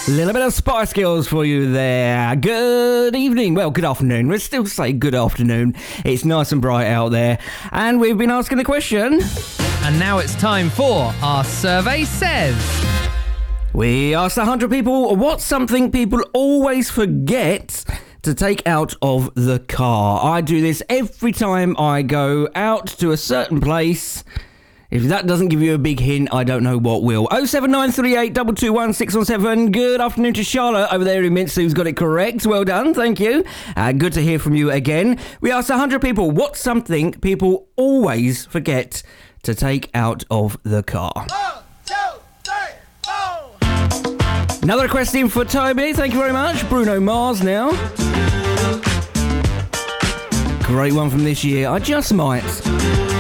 Little bit of Spice Girls for you there. Good evening. Well, good afternoon. Let's still say good afternoon. It's nice and bright out there. And we've been asking the question. And now it's time for Our Survey Says. We asked 100 people, what's something people always forget to take out of the car? I do this every time I go out to a certain place. If that doesn't give you a big hint, I don't know what will. 07938 221 617. Good afternoon to Charlotte over there in Minster, who's got it correct. Well done, thank you. Good to hear from you again. We asked 100 people, what's something people always forget to take out of the car? 1, 2, 3, 4. Another request in for Toby. Thank you very much. Bruno Mars now. Great one from this year. I just might.